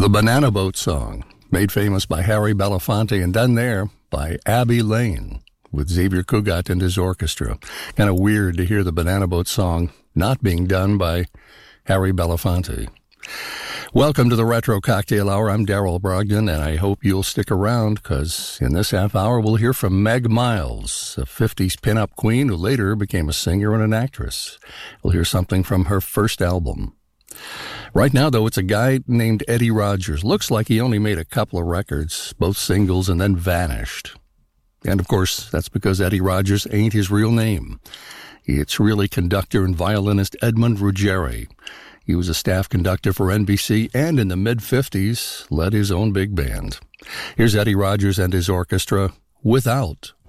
Banana Boat Song, made famous by Harry Belafonte and done there by Abbey Lane with Xavier Cugat and his orchestra. Kind of weird to hear the Banana Boat Song not being done by Harry Belafonte. Welcome to the Retro Cocktail Hour. I'm Daryl Brogdon, and I hope you'll stick around because in this half hour we'll hear from Meg Miles, a 50s pinup queen who later became a singer and an actress. We'll hear something from her first album. Right now, though, it's a guy named Eddie Rogers. Looks like he only made a couple of records, both singles, and then vanished. And, of course, that's because Eddie Rogers ain't his real name. It's really conductor and violinist Edmund Ruggieri. He was a staff conductor for NBC and in the mid-50s led his own big band. Here's Eddie Rogers and his orchestra, Without.